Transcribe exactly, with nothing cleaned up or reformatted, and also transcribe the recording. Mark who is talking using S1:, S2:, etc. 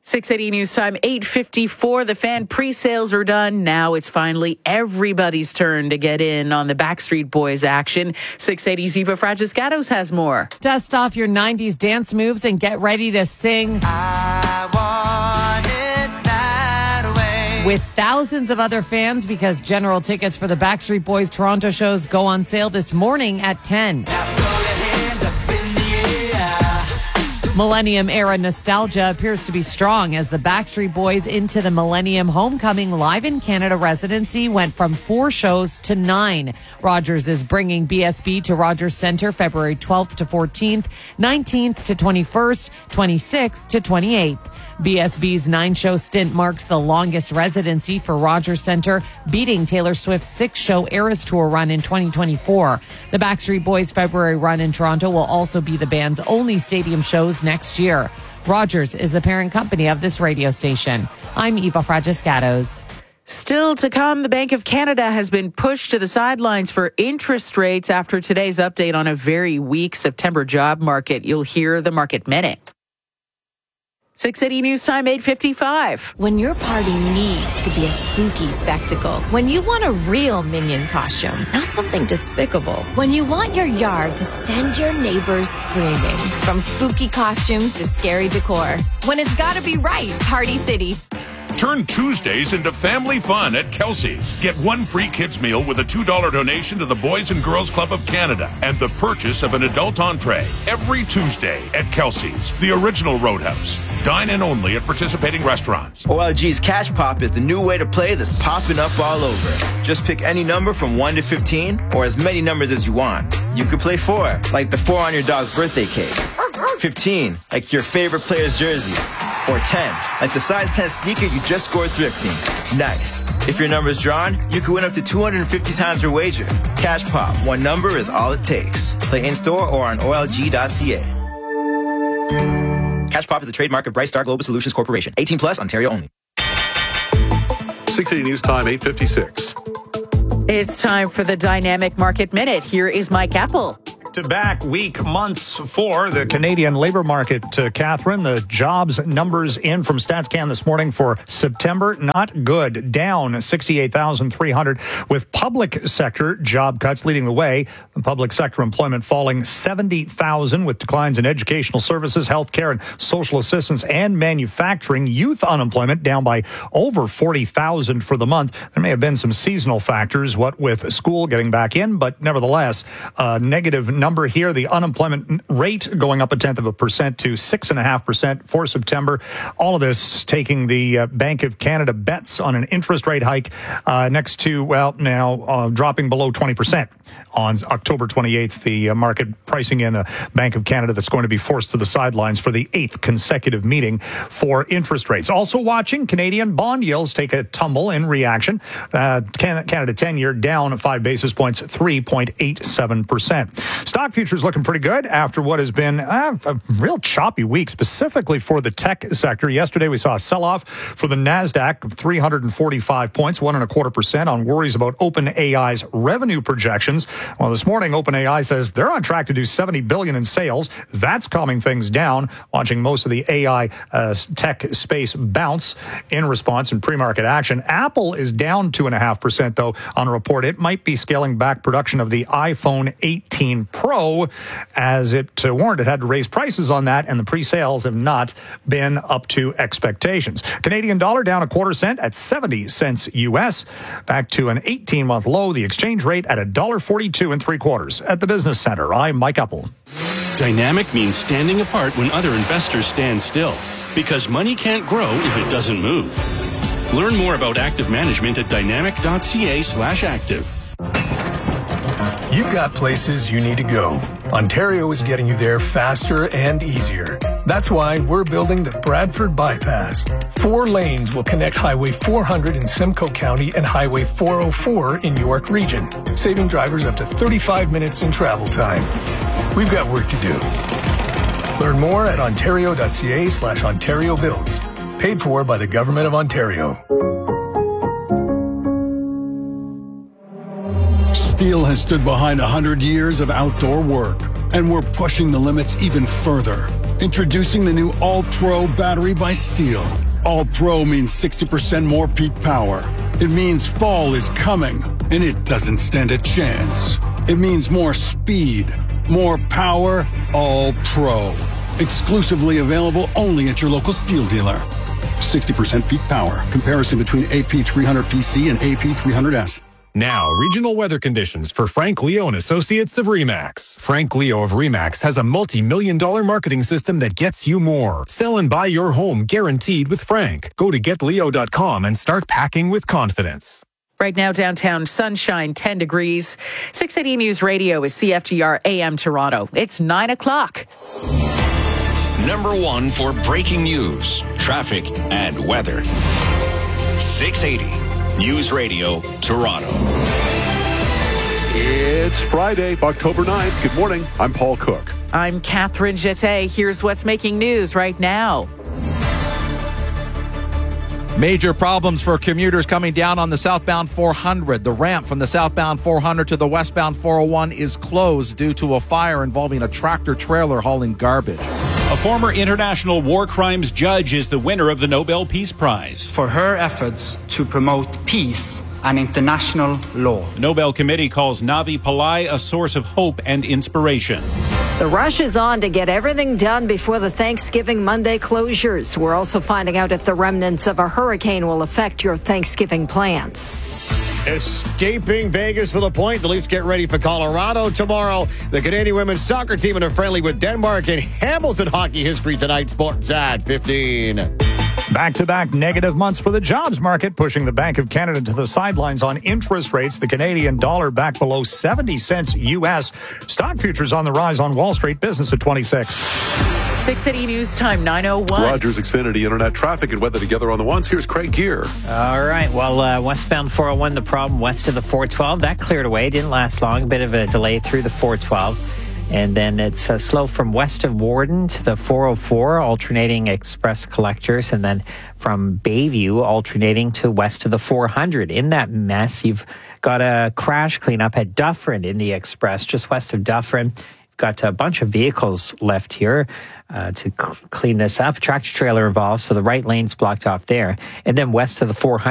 S1: six eighty News Time, eight fifty-four. The fan pre-sales are done. Now it's finally everybody's turn to get in on the Backstreet Boys action. six eighty's Eva Fragiscatos has more.
S2: Dust off your nineties dance moves and get ready to sing.
S3: I want it that way.
S2: With thousands of other fans, because general tickets for the Backstreet Boys Toronto shows go on sale this morning at ten. Millennium-era nostalgia appears to be strong as the Backstreet Boys Into the Millennium Homecoming Live in Canada residency went from four shows to nine. Rogers is bringing B S B to Rogers Centre February twelfth to fourteenth, nineteenth to twenty-first, twenty-sixth to twenty-eighth. B S B's nine-show stint marks the longest residency for Rogers Centre, beating Taylor Swift's six-show Eras Tour run in twenty twenty-four. The Backstreet Boys' February run in Toronto will also be the band's only stadium shows next year. Rogers is the parent company of this radio station. I'm Eva Fragiscatos.
S1: Still to come, the Bank of Canada has been pushed to the sidelines for interest rates after today's update on a very weak September job market. You'll hear the Market Minute. six eighty News Time, eight fifty-five.
S4: When your party needs to be a spooky spectacle, when you want a real Minion costume, not something despicable, when you want your yard to send your neighbors screaming, from spooky costumes to scary decor, when it's gotta be right, Party City.
S5: Turn Tuesdays into family fun at Kelsey's. Get one free kids meal with a two dollars donation to the Boys and Girls Club of Canada and the purchase of an adult entree every Tuesday at Kelsey's, the original Roadhouse. Dine in only at participating restaurants.
S6: O L G's Cash Pop is the new way to play that's popping up all over. Just pick any number from one to fifteen or as many numbers as you want. You could play four, like the four on your dog's birthday cake. fifteen, like your favorite player's jersey. Or ten, like the size ten sneaker you just scored thrifting. Nice. If your number is drawn, you could win up to two hundred fifty times your wager. Cash Pop, one number is all it takes. Play in-store or on O L G dot C A. Cash Pop is the trademark of Bright Star Global Solutions Corporation. eighteen plus, Ontario only.
S7: six eighty News Time, eight fifty-six.
S1: It's time for the Dynamic Market Minute. Here is Mike Apple.
S8: To back week months for the Canadian labor market, uh, Catherine. The jobs numbers in from StatsCan this morning for September, not good. Down sixty-eight thousand three hundred, with public sector job cuts leading the way. The public sector employment falling seventy thousand, with declines in educational services, healthcare, and social assistance and manufacturing. Youth unemployment down by over forty thousand for the month. There may have been some seasonal factors, what with school getting back in, but nevertheless, uh, negative number here. The unemployment rate going up a tenth of a percent to six and a half percent for September. All of this taking the uh, Bank of Canada bets on an interest rate hike uh, next to, well, now uh, dropping below twenty percent on October twenty-eighth. The uh, market pricing in a Bank of Canada that's going to be forced to the sidelines for the eighth consecutive meeting for interest rates. Also watching, Canadian bond yields take a tumble in reaction. Uh, Canada ten-year down five basis points, three point eight seven percent. Stock futures looking pretty good after what has been uh, a real choppy week, specifically for the tech sector. Yesterday, we saw a sell-off for the NASDAQ of three hundred forty-five points, one and a quarter percent on worries about OpenAI's revenue projections. Well, this morning, OpenAI says they're on track to do seventy billion dollars in sales. That's calming things down, watching most of the A I uh, tech space bounce in response and pre-market action. Apple is down two and a half percent, though, on a report. It might be scaling back production of the iPhone eighteen Pro, as it uh, warned it had to raise prices on that, and the pre-sales have not been up to expectations. Canadian dollar down a quarter cent at seventy cents U S, back to an eighteen-month low. The exchange rate at one dollar forty-two and three quarters. At the Business Center, I'm Mike Apple.
S9: Dynamic means standing apart when other investors stand still, because money can't grow if it doesn't move. Learn more about active management at dynamic.ca slash active.
S10: You've got places you need to go. Ontario is getting you there faster and easier. That's why we're building the Bradford Bypass. Four lanes will connect Highway four hundred in Simcoe County and Highway four oh four in York Region, saving drivers up to thirty-five minutes in travel time. We've got work to do. Learn more at ontario.ca slash Ontario Builds. Paid for by the Government of Ontario.
S11: Steel has stood behind one hundred years of outdoor work, and we're pushing the limits even further. Introducing the new All-Pro battery by Steel. All-Pro means sixty percent more peak power. It means fall is coming, and it doesn't stand a chance. It means more speed, more power, All-Pro. Exclusively available only at your local Steel dealer. sixty percent peak power. Comparison between A P three hundred P C and A P three hundred S.
S12: Now, regional weather conditions for Frank Leo and Associates of RE/MAX. Frank Leo of RE/MAX has a multi-million dollar marketing system that gets you more. Sell and buy your home guaranteed with Frank. Go to get leo dot com and start packing with confidence.
S1: Right now, downtown, sunshine, ten degrees. six eighty News Radio is C F T R A M Toronto. It's nine o'clock.
S13: Number one for breaking news, traffic, and weather. six eighty News Radio, Toronto.
S7: It's Friday, October ninth. Good morning. I'm Paul Cook.
S1: I'm Catherine Jeté. Here's what's making news right now.
S14: Major problems for commuters coming down on the southbound four hundred. The ramp from the southbound four hundred to the westbound four oh one is closed due to a fire involving a tractor trailer hauling garbage.
S15: A former international war crimes judge is the winner of the Nobel Peace Prize
S16: for her efforts to promote peace and international law.
S15: The Nobel Committee calls Navi Pillai a source of hope and inspiration.
S17: The rush is on to get everything done before the Thanksgiving Monday closures. We're also finding out if the remnants of a hurricane will affect your Thanksgiving plans.
S18: Escaping Vegas for the point. The Leafs get ready for Colorado tomorrow. The Canadian women's soccer team in a friendly with Denmark. In Hamilton hockey history tonight. Sports at fifteen.
S8: Back-to-back negative months for the jobs market, pushing the Bank of Canada to the sidelines on interest rates. The Canadian dollar back below seventy cents U S. Stock futures on the rise on Wall Street. Business at twenty-six.
S1: six eighty News Time, nine oh one.
S7: Rogers Xfinity Internet traffic and weather together on the ones. Here's Craig Gear.
S19: All right. Well, uh, westbound four oh one, the problem west of the four twelve. That cleared away. Didn't last long. A bit of a delay through the four twelve. And then it's uh, slow from west of Warden to the four oh four, alternating express collectors. And then from Bayview, alternating to west of the four hundred. In that mess, you've got a crash cleanup at Dufferin in the express, just west of Dufferin. You've got a bunch of vehicles left here uh, to cl- clean this up. Tractor trailer involved, so the right lane's blocked off there. And then west of the four hundred.